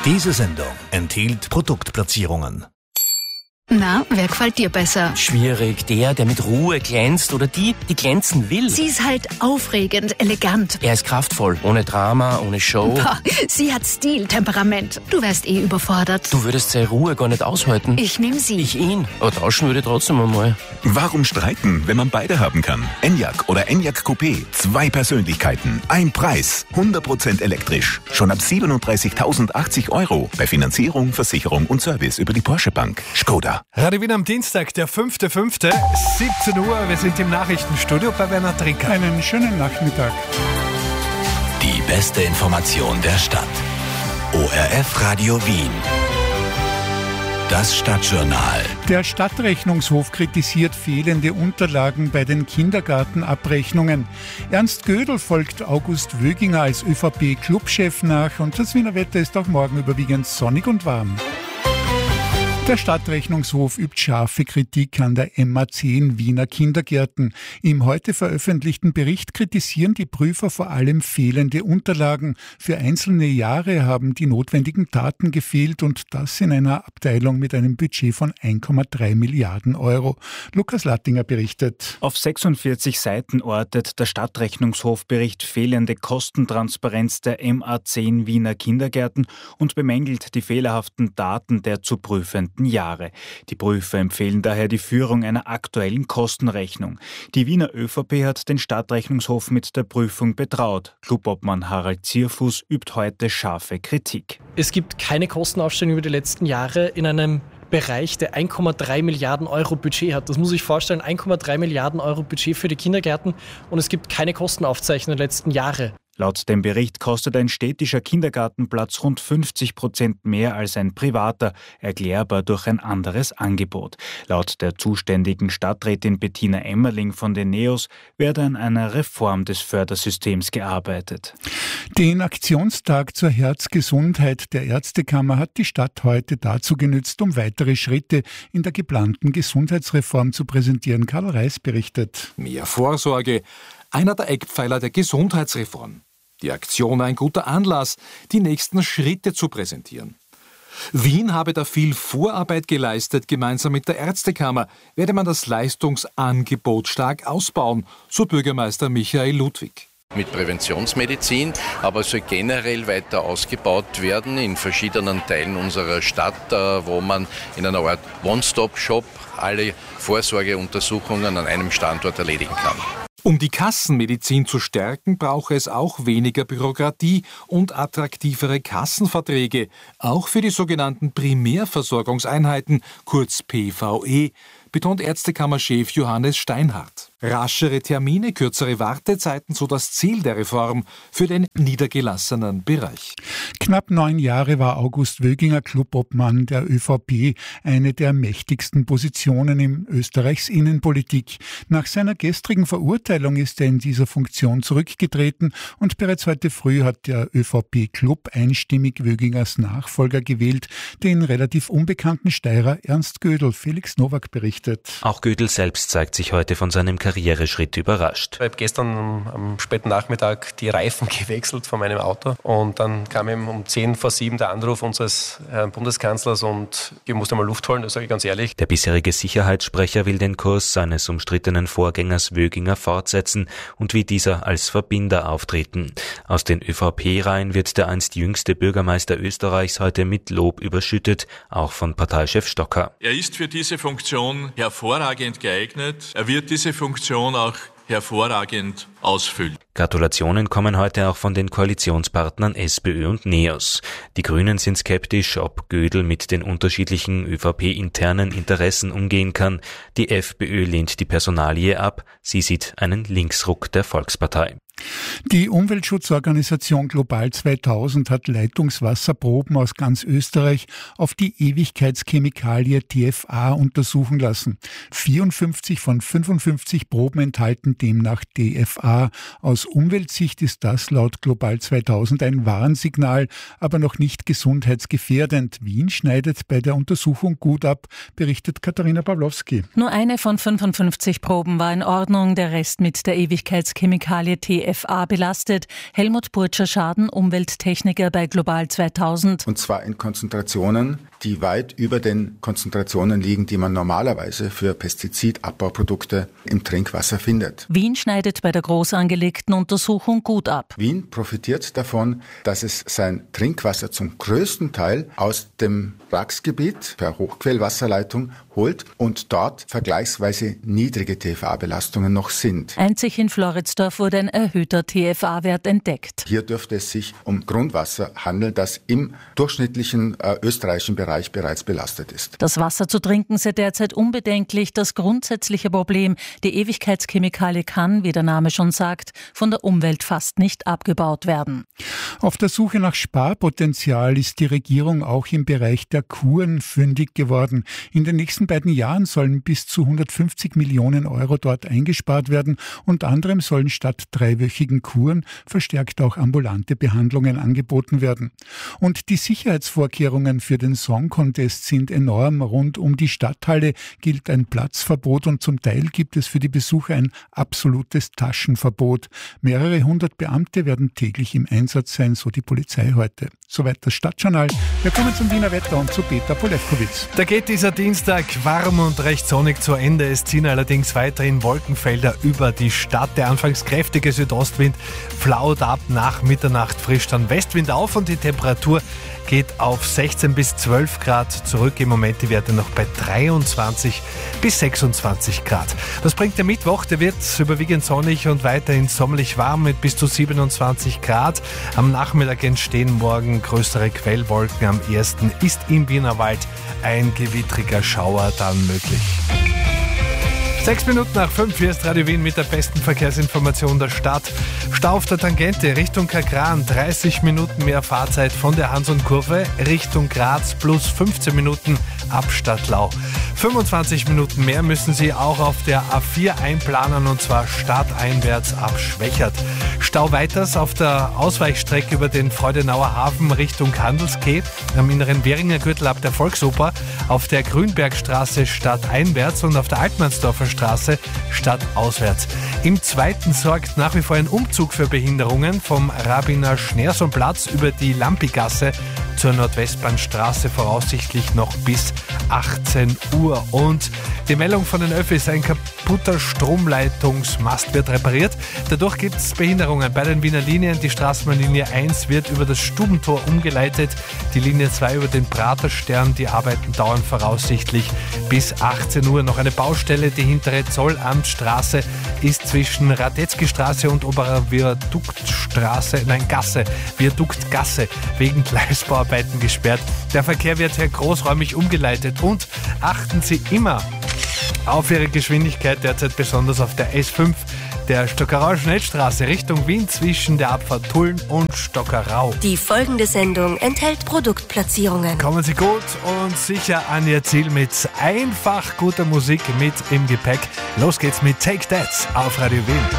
Diese Sendung enthielt Produktplatzierungen. Na, wer gefällt dir besser? Schwierig, der mit Ruhe glänzt oder die glänzen will. Sie ist halt aufregend, elegant. Er ist kraftvoll, ohne Drama, ohne Show. Boah, sie hat Stil, Temperament. Du wärst überfordert. Du würdest seine Ruhe gar nicht aushalten. Ich nehm sie. Ich ihn. Aber tauschen würde trotzdem einmal. Warum streiten, wenn man beide haben kann? Enyaq oder Enyaq Coupé. 2 Persönlichkeiten, ein Preis. 100% elektrisch. Schon ab 37.080 €. Bei Finanzierung, Versicherung und Service über die Porsche Bank. Skoda. Radio Wien am Dienstag, der 5.5., 17 Uhr. Wir sind im Nachrichtenstudio bei Werner Trinker. Einen schönen Nachmittag. Die beste Information der Stadt. ORF Radio Wien. Das Stadtjournal. Der Stadtrechnungshof kritisiert fehlende Unterlagen bei den Kindergartenabrechnungen. Ernst Gödel folgt August Wöginger als ÖVP-Clubchef nach und das Wiener Wetter ist auch morgen überwiegend sonnig und warm. Der Stadtrechnungshof übt scharfe Kritik an der MA10 Wiener Kindergärten. Im heute veröffentlichten Bericht kritisieren die Prüfer vor allem fehlende Unterlagen. Für einzelne Jahre haben die notwendigen Daten gefehlt und das in einer Abteilung mit einem Budget von 1,3 Milliarden €. Lukas Lattinger berichtet. Auf 46 Seiten ortet der Stadtrechnungshofbericht fehlende Kostentransparenz der MA10 Wiener Kindergärten und bemängelt die fehlerhaften Daten der zu prüfenden Jahre. Die Prüfer empfehlen daher die Führung einer aktuellen Kostenrechnung. Die Wiener ÖVP hat den Stadtrechnungshof mit der Prüfung betraut. Clubobmann Harald Zierfuß übt heute scharfe Kritik. Es gibt keine Kostenaufstellung über die letzten Jahre in einem Bereich, der 1,3 Milliarden € Budget hat. Das muss ich vorstellen, 1,3 Milliarden € Budget für die Kindergärten und es gibt keine Kostenaufzeichnung der letzten Jahre. Laut dem Bericht kostet ein städtischer Kindergartenplatz rund 50% mehr als ein privater, erklärbar durch ein anderes Angebot. Laut der zuständigen Stadträtin Bettina Emmerling von den NEOS werde an einer Reform des Fördersystems gearbeitet. Den Aktionstag zur Herzgesundheit der Ärztekammer hat die Stadt heute dazu genützt, um weitere Schritte in der geplanten Gesundheitsreform zu präsentieren. Karl Reis berichtet. Mehr Vorsorge, einer der Eckpfeiler der Gesundheitsreform. Die Aktion ein guter Anlass, die nächsten Schritte zu präsentieren. Wien habe da viel Vorarbeit geleistet. Gemeinsam mit der Ärztekammer werde man das Leistungsangebot stark ausbauen, so Bürgermeister Michael Ludwig. Mit Präventionsmedizin, aber es soll generell weiter ausgebaut werden in verschiedenen Teilen unserer Stadt, wo man in einer Art One-Stop-Shop alle Vorsorgeuntersuchungen an einem Standort erledigen kann. Um die Kassenmedizin zu stärken, brauche es auch weniger Bürokratie und attraktivere Kassenverträge, auch für die sogenannten Primärversorgungseinheiten, kurz PVE, betont Ärztekammerchef Johannes Steinhardt. Raschere Termine, kürzere Wartezeiten, so das Ziel der Reform für den niedergelassenen Bereich. Knapp 9 Jahre war August Wöginger Clubobmann der ÖVP, eine der mächtigsten Positionen in Österreichs Innenpolitik. Nach seiner gestrigen Verurteilung ist er in dieser Funktion zurückgetreten und bereits heute früh hat der ÖVP-Club einstimmig Wögingers Nachfolger gewählt, den relativ unbekannten Steirer Ernst Gödel. Felix Nowak berichtet. Auch Gödel selbst zeigt sich heute von seinem Karriereschritt überrascht. Ich habe gestern am späten Nachmittag die Reifen gewechselt von meinem Auto und dann kam eben um 6:10 der Anruf unseres Herrn Bundeskanzlers und ich musste mal Luft holen, das sage ich ganz ehrlich. Der bisherige Sicherheitssprecher will den Kurs seines umstrittenen Vorgängers Wöginger fortsetzen und wie dieser als Verbinder auftreten. Aus den ÖVP-Reihen wird der einst jüngste Bürgermeister Österreichs heute mit Lob überschüttet, auch von Parteichef Stocker. Er ist für diese Funktion hervorragend geeignet. Er wird diese Funktion auch hervorragend ausfüllen. Gratulationen kommen heute auch von den Koalitionspartnern SPÖ und NEOS. Die Grünen sind skeptisch, ob Gödel mit den unterschiedlichen ÖVP-internen Interessen umgehen kann. Die FPÖ lehnt die Personalie ab. Sie sieht einen Linksruck der Volkspartei. Die Umweltschutzorganisation Global 2000 hat Leitungswasserproben aus ganz Österreich auf die Ewigkeitschemikalie TFA untersuchen lassen. 54 von 55 Proben enthalten demnach TFA. Aus Umweltsicht ist das laut Global 2000 ein Warnsignal, aber noch nicht gesundheitsgefährdend. Wien schneidet bei der Untersuchung gut ab, berichtet Katharina Pawlowski. Nur eine von 55 Proben war in Ordnung, der Rest mit der Ewigkeitschemikalie TFA TFA belastet. Helmut Burtscher-Schaden, Umwelttechniker bei Global 2000. Und zwar in Konzentrationen, die weit über den Konzentrationen liegen, die man normalerweise für Pestizidabbauprodukte im Trinkwasser findet. Wien schneidet bei der groß angelegten Untersuchung gut ab. Wien profitiert davon, dass es sein Trinkwasser zum größten Teil aus dem Raxgebiet per Hochquellwasserleitung holt und dort vergleichsweise niedrige TFA-Belastungen noch sind. Einzig in Floridsdorf wurde ein erhöhter TFA-Wert entdeckt. Hier dürfte es sich um Grundwasser handeln, das im durchschnittlichen österreichischen Bereich bereits belastet ist. Das Wasser zu trinken sei derzeit unbedenklich. Das grundsätzliche Problem, die Ewigkeitschemikalie kann, wie der Name schon sagt, von der Umwelt fast nicht abgebaut werden. Auf der Suche nach Sparpotenzial ist die Regierung auch im Bereich der Kuren fündig geworden. In den nächsten beiden Jahren sollen bis zu 150 Millionen Euro dort eingespart werden. Unter anderem sollen statt 3-wöchigen Kuren verstärkt auch ambulante Behandlungen angeboten werden. Und die Sicherheitsvorkehrungen für den Song Contest sind enorm. Rund um die Stadthalle gilt ein Platzverbot und zum Teil gibt es für die Besucher ein absolutes Taschenverbot. Mehrere hundert Beamte werden täglich im Einsatz sein, so die Polizei heute. Soweit das Stadtjournal. Wir kommen zum Wiener Wetter und zu Peter Polewkowitz. Da geht dieser Dienstag warm und recht sonnig zu Ende. Es ziehen allerdings weiterhin Wolkenfelder über die Stadt. Der anfangs kräftige Südostwind flaut ab, nach Mitternacht frischt dann Westwind auf und die Temperatur geht auf 16 bis 12 Grad zurück. Im Moment die Werte noch bei 23 bis 26 Grad. Das bringt der Mittwoch, der wird überwiegend sonnig und weiterhin sommerlich warm mit bis zu 27 Grad. Am Nachmittag entstehen morgen größere Quellwolken. Am ersten ist im Wienerwald ein gewittriger Schauer dann möglich. 6 Minuten nach 5, hier ist Radio Wien mit der besten Verkehrsinformation der Stadt. Stau auf der Tangente Richtung Kagran, 30 Minuten mehr Fahrzeit von der Hans-und-Kurve Richtung Graz plus 15 Minuten ab Stadtlau. 25 Minuten mehr müssen Sie auch auf der A4 einplanen und zwar stadteinwärts ab Schwächert. Stau weiters auf der Ausweichstrecke über den Freudenauer Hafen Richtung Handelskeh, am inneren Währinger Gürtel ab der Volksoper, auf der Grünbergstraße stadteinwärts und auf der Altmannsdorfer Straße stadtauswärts. Im zweiten sorgt nach wie vor ein Umzug für Behinderungen vom Rabbiner Schneersohnplatz über die Lampigasse zur Nordwestbahnstraße voraussichtlich noch bis 18 Uhr. Und die Meldung von den Öffis, ein kaputter Stromleitungsmast wird repariert. Dadurch gibt es Behinderungen bei den Wiener Linien. Die Straßenbahnlinie 1 wird über das Stubentor umgeleitet, die Linie 2 über den Praterstern. Die Arbeiten dauern voraussichtlich bis 18 Uhr. Noch eine Baustelle, die hintere Zollamtstraße ist zwischen Radetzky-Straße und Oberer Viaduktgasse wegen Gleisbauarbeiten gesperrt. Der Verkehr wird hier großräumig umgeleitet und achten Sie immer auf Ihre Geschwindigkeit, derzeit besonders auf der S5, der Stockerau-Schnellstraße Richtung Wien zwischen der Abfahrt Tulln und Stockerau. Die folgende Sendung enthält Produktplatzierungen. Kommen Sie gut und sicher an Ihr Ziel mit einfach guter Musik mit im Gepäck. Los geht's mit Take That auf Radio Wien.